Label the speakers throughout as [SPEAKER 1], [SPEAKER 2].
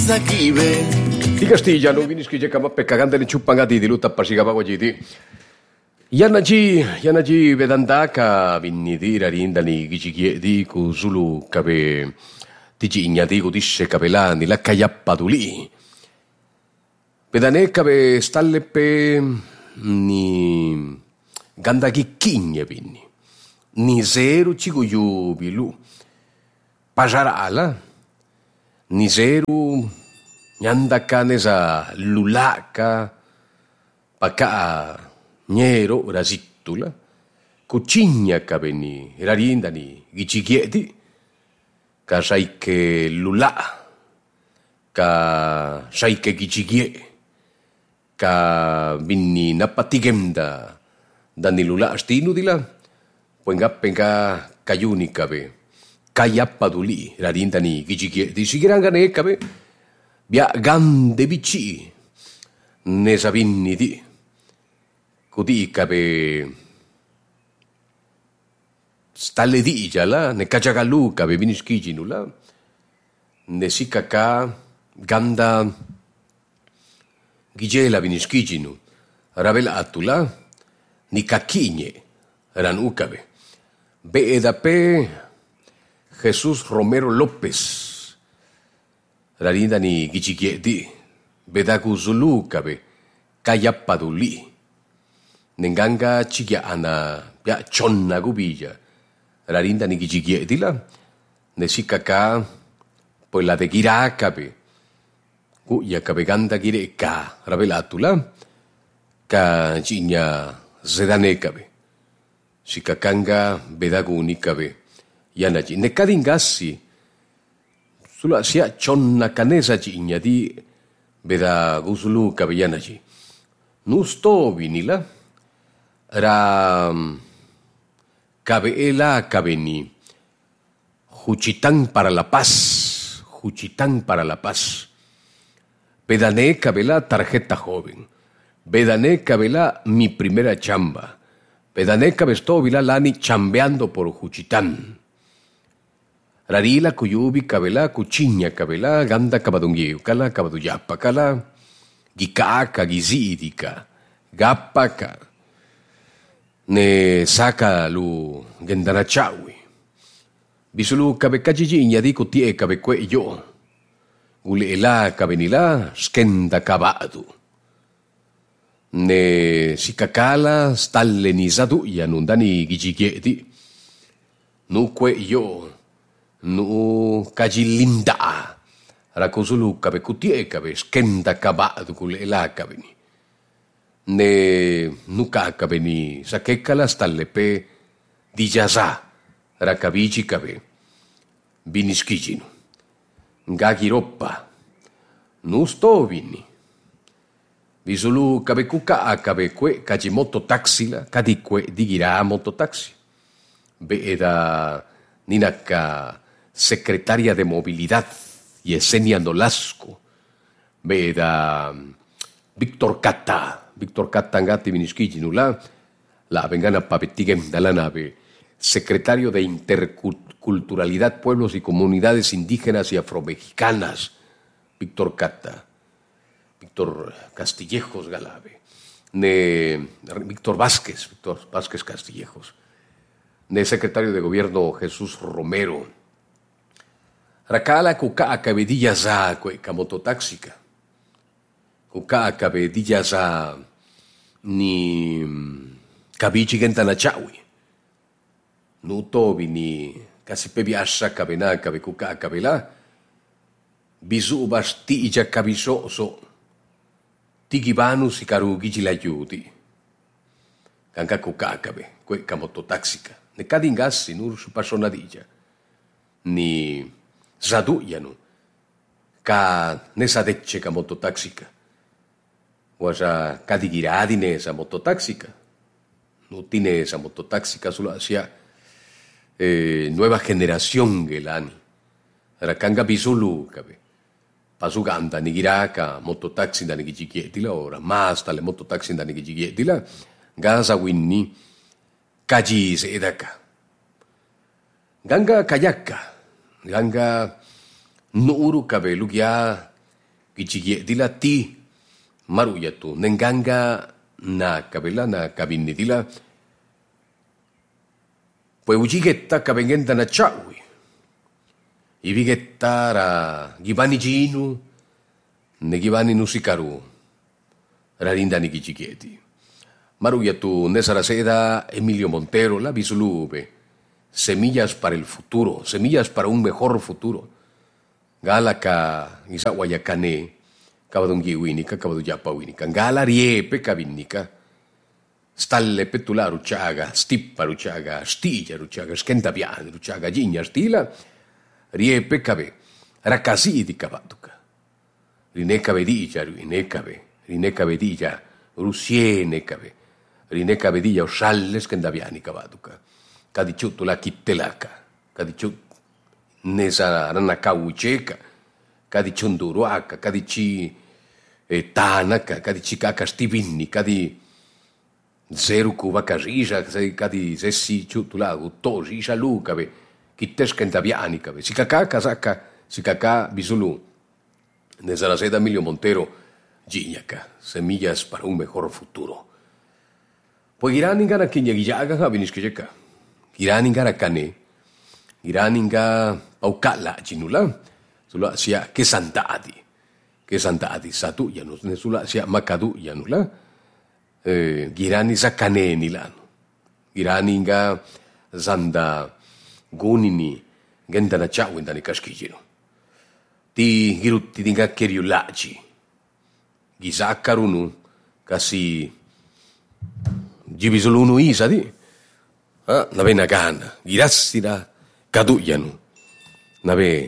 [SPEAKER 1] sakibe.
[SPEAKER 2] Di Castilla, no vinis que kama pekaganda ni chupangati di luta pasigaba wajidi. Yanaji vedanda ka vinnidi rarinda ni gichigiedi ku zulu kabe tiji inyadi ku disse kabela ni la kayappaduli. Vedane kabe stallepe ni ganda kikinye vinni. Ni zero chiguyu bilu. Pajarala. Ni zero nyanda kaneza lulaka paka nyero rasittula kucinya kabeni rarinda ni gichigiedi ka saike lula ka saike gichigie ka binni napatigemda dani lula astinu dila penga kayuni kabe kayappaduli rarinda ni gichigiedi sigirangane kabe bia gande bici ne sabinni di cudi cabe stalle di la ne cacciagalu cabe vinischigi nulla ne sikaka ganda gigela vinischiginu ravela atula ni caquigne ranu cabe be edape Jesús Romero López rarinda ni gichigiedi bedaku zulu kabe kayappaduli nenganga chigia ana ya chonna gubilla rarinda ni gichigiedi la nesikaka pues la de gira kabe ya kabe ganda gire ka ravelatula ka chinya zedane kabe sikakanga bedaku ni kabe yanaji nekadingasi sula sia chonna kanesa chinya di beda gusulu kabiyana ji nusto vinila ra kabeela kabeni Juchitán para la paz bedane kabela tarjeta joven bedane kabela mi primera chamba bedane kabesto vila lani chambeando por Juchitán Rarila kuyubi kabela kuchinya kabela ganda kabadungiu kala kabaduyapa kala gikaka gizidika gapaka ne saka lu gendanachawi bisulu kabekajiji inyadi kutie kabekwe yo ulela kabenila skenda kabadu ne sikakala stalle nizadu yanundani gijigiedi nukwe yo nu kajilinda rakuzulu kabe kutie kabe skenda kabadu kulela kabeni ne nuka kabeni sakekala stallepe dijaza rakabichi kabe biniskijinu ngagiropa nusto vini visulu kabe kuka kabe kwe kajimoto taxila kadikwe digira mototaxi beeda ninaka secretaria de Movilidad, Yesenia Nolasco, veda Víctor Cata ngati viniskiji nula, la vengana papetigem de la nave, secretario de Interculturalidad, Pueblos y Comunidades Indígenas y Afromexicanas, Víctor Castillejos Galave, Víctor Vázquez Castillejos, secretario de Gobierno Jesús Romero, Rakala kuka kabedilla za kamototáxica. Kuka kabedilla za ni kabichi gentanachawi. Nutobi ni kasi pebiasa kabena kabe kuka kabela. Bisu basti ija kabiso so. Tigibanu sikaru gijilayuti. Kanka kuka kabe kamototáxica. Ne kadingasi nur su personadilla. Ni zaduyanu ka nesa deche ka mototáxica wasa kadigiradi nesa mototáxica no tiene esa mototáxica solo hacia nueva generación gelani rakanga bisulu kabe pasuganda nigiraka mototaxi da nigijietila ora más tale mototaxi da nigijietila gaza winni kaji se edaka ganga kayaka ganga nuuru kabe lugya gichigietila ti maruyatu nenganga na kabela na kabinitila pues uchigetta kabengenta na chawi ibigetta ra gibani jinu ne gibani nusikaru rarinda ni gichigieti maruyatu nesaraceda Emilio Montero la bisulube semillas para el futuro, semillas para un mejor futuro. Gala ka isa wayakane kabadungi winika kabadu yapa winika gala riepe kabinika stalle petula ruchaga stippa ruchaga stilla ruchaga skenta pian ruchaga ginya stila riepe kabe rakasi di kabatuka rineka vedija rineka vedija rusiene kabe rineka vedija oshalle skenta piani kabatuka kadichutu la kittelaka kadichut nesa ranakaucheka kadi chunduruaka kadi chi tanaka kadi chikaka stivinni kadi zeru kubaka risha kadi sessi chutulagu to risha lukabe kitteskenta bianikabe sikaka kasaka sikaka bisulu nesa la seda Emilio Montero giñaka semillas para un mejor futuro pues iraninga kinyagiyaga habiniskejeka iraninga kane iraninga paukala jinula sula sia kesantadi satu yanus ne sula sia makadu yanula girani zakane nilano iraninga zanda gunini gendana chawinda ni kaskijino ti girutti dinga keriulaci gizakarunu kasi jibisulunu isadi nabe nagana girassira kaduyanu nabe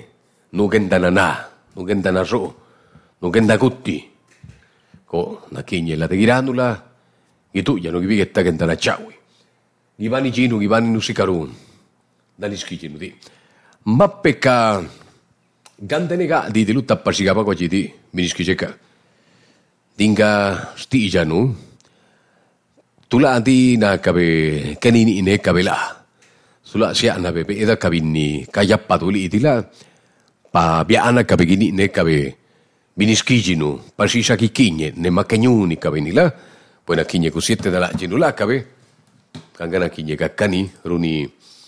[SPEAKER 2] nugenda ro nugenda gutti ko nakinye la de giranula gituyanu gibigetta gendana chawi gibani jinu gibani nusikarun daliskijinu di mappeka gandenega di lutta pasigaba ko jidi miniskijeka dinga stijanu tula di na kabe kanini ine kabela sula siya na bebe eda kabini kaya paduli itila pa biana kabe gini ne kabe biniskijinu pasisa kikinye ne makanyuni kabe nila buena kinye ku siete dala jinula kabe kangana kinye kakani runi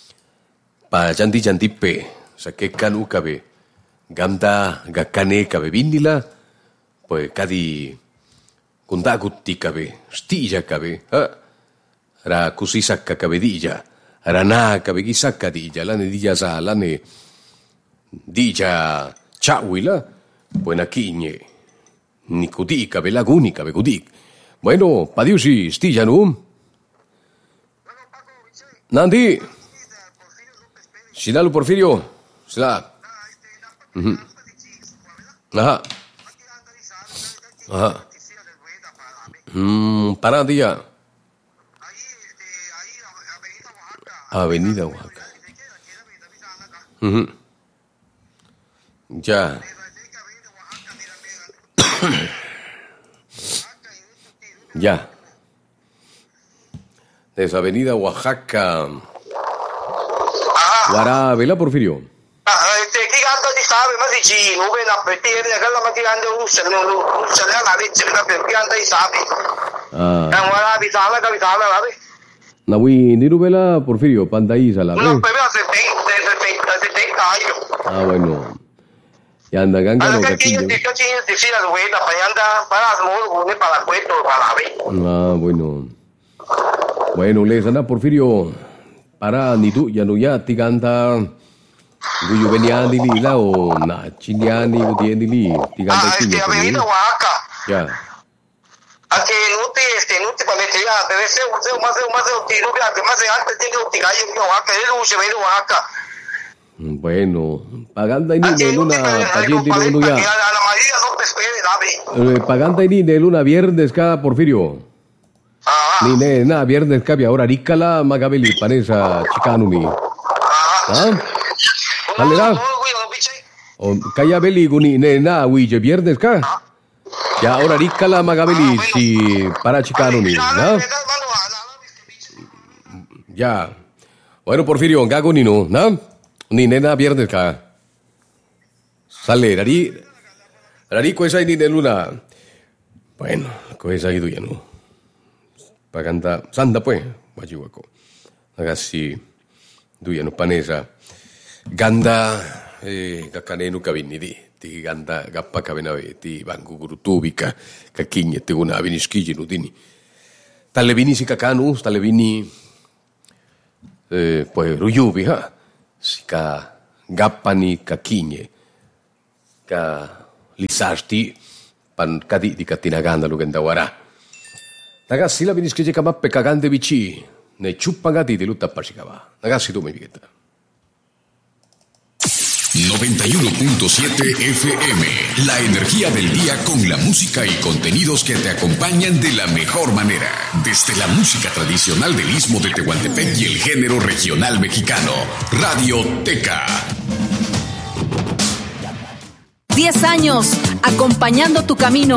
[SPEAKER 2] pa janti pe sakekanu kabe ganda gakane kabe binila pues kadi kundagutti kabe stija kabe ra kusisakka kabe dija rana kabe gisakka dija lane dija sa lane dija chawila buena kiñe nikudi kabe laguni kabe kudik bueno padiusi stija nu nandi Sinalo Porfirio sila aha para día Avenida Oaxaca. Ya. Ya. Desde Avenida Oaxaca. Guará, vela Porfirio. Nawi nirubela Porfirio pandai sala.
[SPEAKER 1] No, pero hace 70 años.
[SPEAKER 2] Ah, bueno. Ya anda ganga no
[SPEAKER 1] caquillo.
[SPEAKER 2] Ah, bueno. Bueno, le sana Porfirio para ni tú ya no ya tiganta guyu veniani lila o na chiniani utieni li tiganta
[SPEAKER 1] chiña. Avenida Oaxaca.
[SPEAKER 2] Ya.
[SPEAKER 1] Aquí no te parecía, debe ser más antes tiene un tigallo en Oaxaca, es Oaxaca.
[SPEAKER 2] Bueno, paganda y ni luna paciente no ya.
[SPEAKER 1] La mayoría no te espere,
[SPEAKER 2] paganda y ni luna viernes cada Porfirio. Ni na viernes cabe ahora ricala magabeli panesa chicanumi. ¿Ah? Dale da. O kaya beli guni na wije viernes ka. Ya ahora ricala magabeli si para chicanumi, ¿no? Ya. Bueno, Porfirio, gago ni no, ¿no? Ni nena viernes ka. Sale, Rarico esa ni de luna. Bueno, cosa ido ya no. Paganda sanda pues, guachihuaco. Ragazzi, duyano panesa. Ganda kakanenu kabinidi. Ti ganda gappa kabenave ti bangu gurutubika kakinya ti una aviniskiji nudini. Talle vini si kakanu, talle vini pues ruyubi ha. Sika gappani kakinye. Ka lisasti pan kadi di katinaganda lugandawara. Ragazzi la viniskiji kamappe kagande vici. Ne chuppagati di lutta pashikava. Ragazzi tu mi vieta.
[SPEAKER 3] 91.7 FM, la energía del día con la música y contenidos que te acompañan de la mejor manera. Desde la música tradicional del Istmo de Tehuantepec y el género regional mexicano. Radioteca.
[SPEAKER 4] 10 años acompañando tu camino.